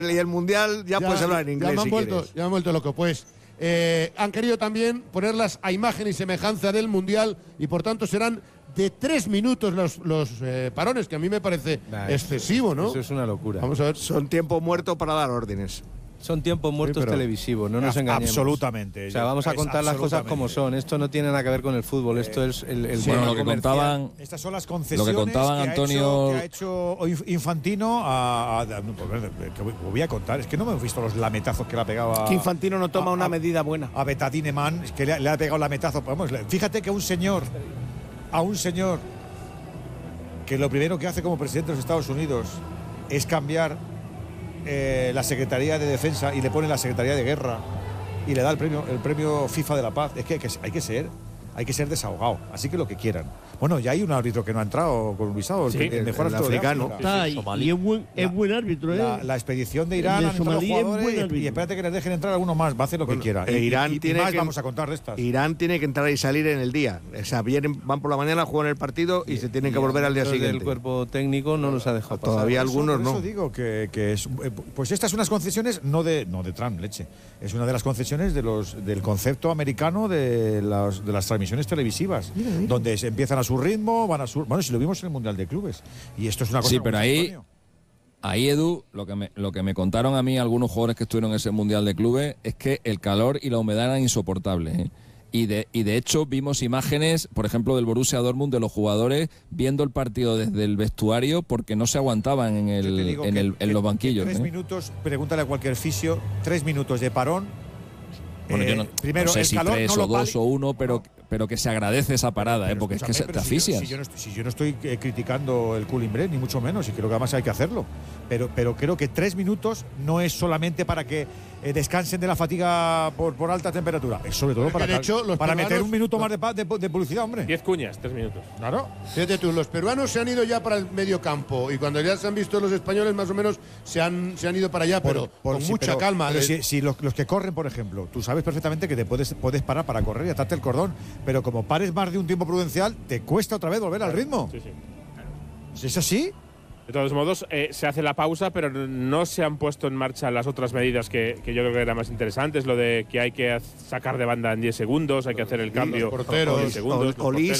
y el Mundial ya puedes hablar en inglés Ya me han vuelto loco. Pues han querido también ponerlas a imagen y semejanza del Mundial y por tanto serán de 3 minutos los parones, que a mí me parece excesivo, ¿no? Eso es una locura. Vamos a ver. Son tiempo muerto para dar órdenes. Son tiempos muertos televisivos, no nos engañemos. Absolutamente. O sea, vamos a contar las cosas como son. Esto no tiene nada que ver con el fútbol. Esto es el bueno, lo que contaban. Estas son las concesiones lo que contaban Antonio. Que ha hecho Infantino que voy a contar. Es que no me he visto los lametazos que le ha pegado a. Que Infantino no toma una medida buena. A Betadine Man, es que le ha pegado lametazo. Vamos, fíjate que a un señor que lo primero que hace como presidente de los Estados Unidos es cambiar la Secretaría de Defensa y le pone la Secretaría de Guerra y le da el premio FIFA de la Paz. Es que hay que ser desahogado, así que lo que quieran. Bueno, ya hay un árbitro que no ha entrado con un visado, el mejor árbitro africano. Y es buen árbitro, La expedición de Irán han entrado los jugadores y espérate que les dejen entrar alguno más, va a hacer lo que quiera. Irán tiene más que, vamos a contar de estas. Irán tiene que entrar y salir en el día. O sea, van por la mañana, juegan el partido y se tienen que volver al día siguiente. El cuerpo técnico no nos ha dejado pasar. Todavía algunos no. Por eso digo que es, pues estas son unas concesiones no de Trump, leche. Es una de las concesiones del concepto americano de las transmisiones televisivas, donde se empiezan a su ritmo, van a su. Bueno, si lo vimos en el Mundial de Clubes. Y esto es una cosa. Sí, pero ahí, Edu, lo que me contaron a mí algunos jugadores que estuvieron en ese Mundial de Clubes es que el calor y la humedad eran insoportables, ¿eh? Y de hecho vimos imágenes, por ejemplo, del Borussia Dortmund, de los jugadores viendo el partido desde el vestuario porque no se aguantaban en los banquillos. 3 minutos, pregúntale a cualquier fisio, 3 minutos de parón. Bueno, yo primero, no sé el si calor 3 o 2 o 1, pero que se agradece esa parada, porque es que te asfixias. Si yo no estoy criticando el cooling break, ni mucho menos, y creo que además hay que hacerlo. Pero creo que 3 minutos no es solamente para que descansen de la fatiga por alta temperatura. Es sobre todo para meter un minuto más de publicidad, hombre. 10 cuñas, 3 minutos. Claro. Fíjate tú, los peruanos se han ido ya para el medio campo y cuando ya se han visto los españoles más o menos se han ido para allá, pero con mucha calma. Pero si los que corren, por ejemplo, tú sabes perfectamente que te puedes parar para correr y atarte el cordón, pero como pares más de un tiempo prudencial, te cuesta otra vez volver al ritmo. Sí. ¿Es así? De todos modos, se hace la pausa, pero no se han puesto en marcha las otras medidas que yo creo que eran más interesantes, lo de que hay que sacar de banda en 10 segundos, hay que hacer el cambio en 10 segundos.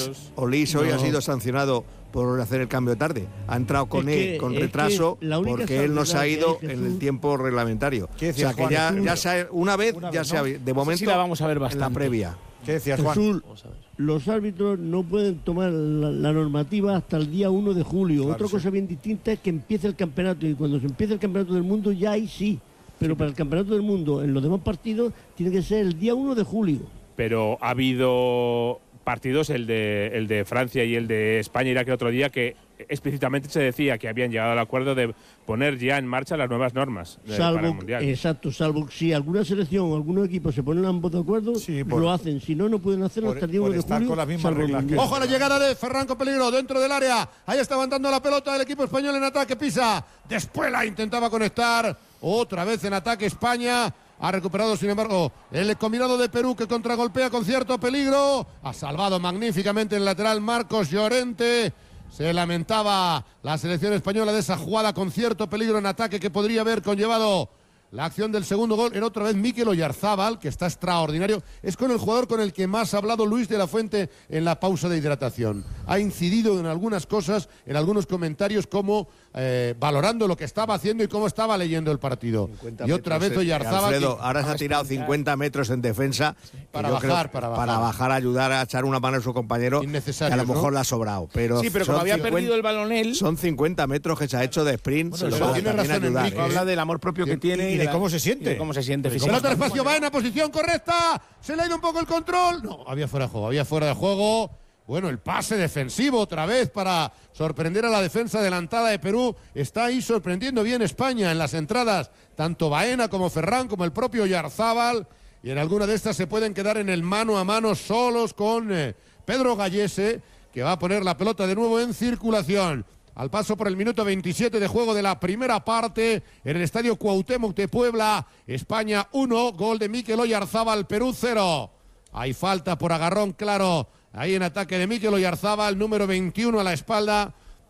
Olís hoy ha sido sancionado por hacer el cambio tarde. Ha entrado con retraso porque él no se ha ido en el tiempo reglamentario. O sea que una vez se ha de momento sí la vamos a ver bastante. En la previa. ¿Qué decías, Juan? Jesús, los árbitros no pueden tomar la normativa hasta el día 1 de julio. Claro, otra cosa bien distinta es que empiece el campeonato y cuando se empiece el campeonato del mundo ya ahí sí. Pero para el campeonato del mundo, en los demás partidos, tiene que ser el día 1 de julio. Pero ha habido partidos, el de Francia y el de España, Irak el otro día, que explícitamente se decía que habían llegado al acuerdo de poner ya en marcha las nuevas normas para el Mundial. Exacto, salvo si alguna selección o algún equipo se ponen ambos de acuerdo, lo hacen. Si no, no pueden hacerlo hasta el día 1 de julio. Con las mismas reglas Ojo a la llegada de Ferran con peligro dentro del área. Ahí está levantando la pelota el equipo español en ataque. Pisa. Después la intentaba conectar. Otra vez en ataque España. Ha recuperado, sin embargo, el combinado de Perú que contragolpea con cierto peligro. Ha salvado magníficamente el lateral Marcos Llorente. Se lamentaba la selección española de esa jugada con cierto peligro en ataque que podría haber conllevado la acción del segundo gol. Era otra vez Mikel Oyarzábal, que está extraordinario. Es con el jugador con el que más ha hablado Luis de la Fuente en la pausa de hidratación. Ha incidido en algunas cosas, en algunos comentarios, como valorando lo que estaba haciendo y cómo estaba leyendo el partido. Y otra vez Oyarzábal. Alfredo, ahora se ha tirado 50 metros en defensa para bajar, ayudar a echar una mano a su compañero, que a lo mejor le ha sobrado. Pero como había perdido el balón él. Son 50 metros que se ha hecho de sprint. Bueno, tiene razón Enrique. Habla del amor propio que tiene y de cómo se siente. Pelota al espacio, va en la posición correcta. Se le ha ido un poco el control. No, había fuera de juego. Bueno, el pase defensivo otra vez para sorprender a la defensa adelantada de Perú. Está ahí sorprendiendo bien España en las entradas. Tanto Baena como Ferran como el propio Oyarzábal. Y en alguna de estas se pueden quedar en el mano a mano solos con Pedro Gallese, que va a poner la pelota de nuevo en circulación. Al paso por el minuto 27 de juego de la primera parte en el estadio Cuauhtémoc de Puebla. España 1, gol de Mikel Oyarzábal, Perú 0. Hay falta por agarrón claro ahí en ataque de Mikel Oyarzábal, número 21 a la espalda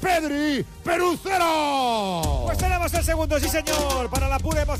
Pedri, Perú 0. Pues tenemos el segundo, sí señor, para la pura emoción.